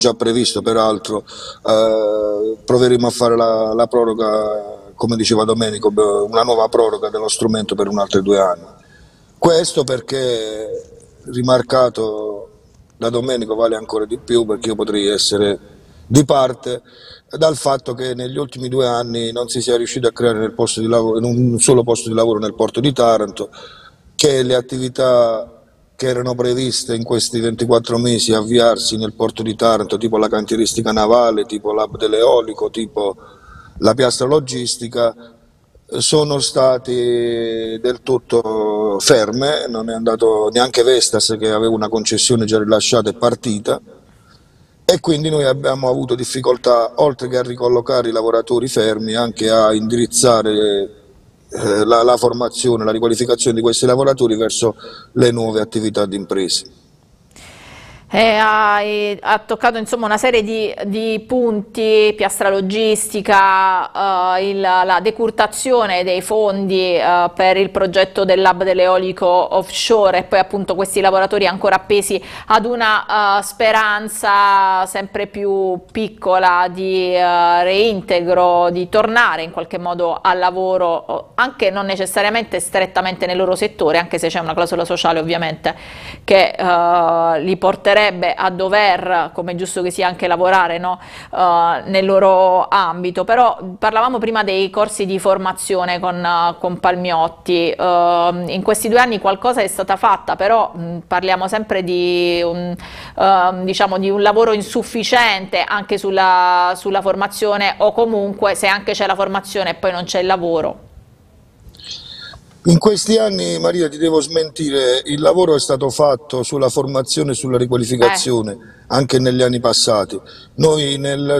già previsto peraltro, proveremo a fare la proroga, come diceva Domenico, una nuova proroga dello strumento per un altro 2 anni. Questo perché, rimarcato da Domenico, vale ancora di più, perché io potrei essere di parte dal fatto che negli ultimi 2 anni non si sia riusciti a creare nel posto di lavoro, in un solo posto di lavoro nel porto di Taranto, che le attività che erano previste in questi 24 mesi avviarsi nel porto di Taranto, tipo la cantieristica navale, tipo l'hub dell'eolico, tipo la piastra logistica, sono stati del tutto ferme, non è andato neanche Vestas, che aveva una concessione già rilasciata e partita, e quindi noi abbiamo avuto difficoltà, oltre che a ricollocare i lavoratori fermi, anche a indirizzare la formazione, la riqualificazione di questi lavoratori verso le nuove attività di impresa. Ha toccato insomma una serie di punti: piastra logistica, la decurtazione dei fondi per il progetto dell'hub dell'eolico offshore, e poi appunto questi lavoratori ancora appesi ad una speranza sempre più piccola di reintegro, di tornare in qualche modo al lavoro, anche non necessariamente strettamente nel loro settore, anche se c'è una clausola sociale ovviamente che li porterebbe a dover, come è giusto che sia, anche lavorare, no? Nel loro ambito. Però parlavamo prima dei corsi di formazione con Palmiotti. In questi 2 anni qualcosa è stata fatta, però parliamo sempre di diciamo di un lavoro insufficiente anche sulla formazione, o comunque se anche c'è la formazione e poi non c'è il lavoro. In questi anni, Maria, ti devo smentire, il lavoro è stato fatto sulla formazione e sulla riqualificazione anche negli anni passati. Noi nel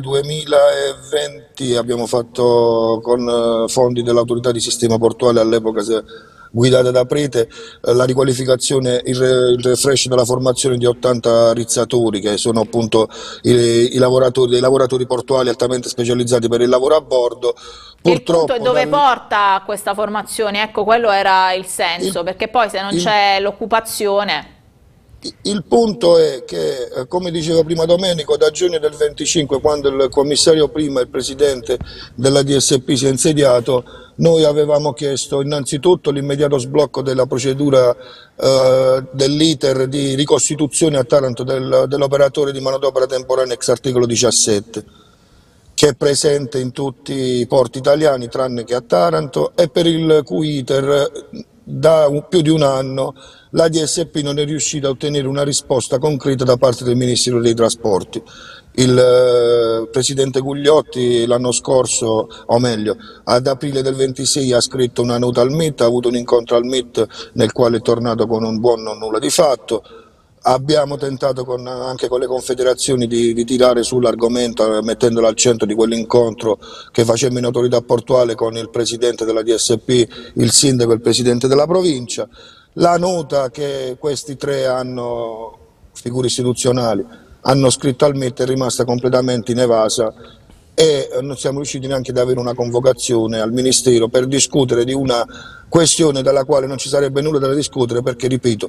2020 abbiamo fatto con fondi dell'autorità di sistema portuale, all'epoca guidata da Prete, la riqualificazione, il refresh della formazione di 80 rizzatori, che sono appunto dei lavoratori portuali altamente specializzati per il lavoro a bordo. E il punto è Purtroppo dove porta questa formazione, ecco, quello era il senso, perché poi se non il- c'è l'occupazione. il punto è che, come diceva prima Domenico, da giugno del 25, quando il commissario prima e il presidente della DSP si è insediato, noi avevamo chiesto innanzitutto l'immediato sblocco della procedura dell'iter di ricostituzione a Taranto dell'operatore di manodopera temporanea ex articolo 17, che è presente in tutti i porti italiani tranne che a Taranto, e per il cui iter da più di 1 anno la DSP non è riuscita a ottenere una risposta concreta da parte del Ministero dei Trasporti. Il presidente Gugliotti l'anno scorso, o meglio, ad aprile del 26 ha scritto una nota al MIT, ha avuto un incontro al MIT nel quale è tornato con un buon nulla di fatto. Abbiamo tentato anche con le confederazioni di tirare sull'argomento, mettendolo al centro di quell'incontro che facemmo in autorità portuale con il presidente della DSP, il sindaco e il presidente della provincia. La nota che questi 3 figure istituzionali, hanno scritto al MIT è rimasta completamente inevasa, e non siamo riusciti neanche ad avere una convocazione al Ministero per discutere di una questione dalla quale non ci sarebbe nulla da discutere, perché, ripeto,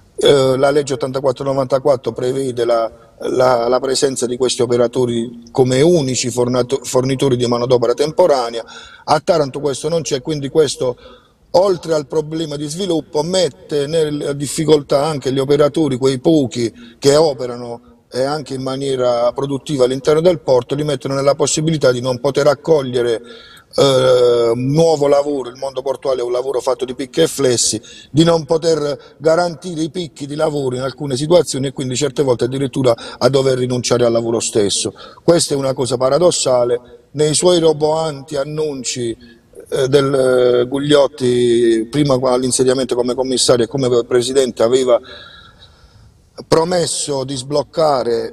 la legge 84-94 prevede la presenza di questi operatori come unici fornitori di manodopera temporanea. A Taranto questo non c'è, quindi questo, oltre al problema di sviluppo, mette nella difficoltà anche gli operatori, quei pochi che operano e anche in maniera produttiva all'interno del porto, li mettono nella possibilità di non poter accogliere un nuovo lavoro. Il mondo portuale è un lavoro fatto di picchi e flessi, di non poter garantire i picchi di lavoro in alcune situazioni, e quindi certe volte addirittura a dover rinunciare al lavoro stesso. Questa è una cosa paradossale. Nei suoi roboanti annunci del Gugliotti, prima all'insediamento come commissario e come presidente, aveva promesso di sbloccare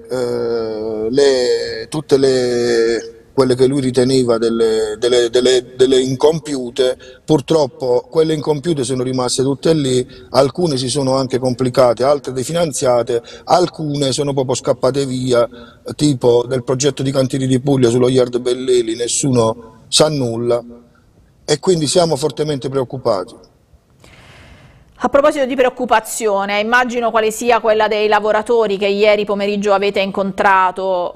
tutte quelle che lui riteneva delle incompiute. Purtroppo quelle incompiute sono rimaste tutte lì, alcune si sono anche complicate, altre definanziate, alcune sono proprio scappate via, tipo del progetto di cantieri di Puglia sullo Yard Belleli, nessuno sa nulla, e quindi siamo fortemente preoccupati. A proposito di preoccupazione, immagino quale sia quella dei lavoratori che ieri pomeriggio avete incontrato